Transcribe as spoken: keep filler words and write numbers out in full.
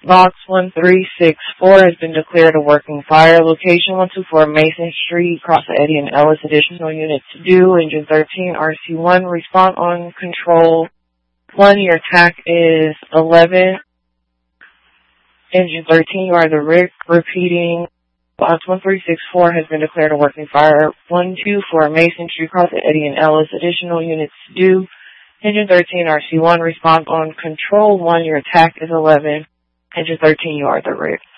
Box one three six four has been declared a working fire. Location one two four Mason Street, across the Eddie and Ellis. Additional units due. Engine thirteen, R C one. Response on control one. Your tack is eleven. Engine thirteen, you are the Rick. Repeating. Box one three six four has been declared a working fire. one two four Mason Street, across the Eddie and Ellis. Additional units due. Engine thirteen, R C one. Response on control one. Your tack is eleven. Engine thirteen, you are the Rick.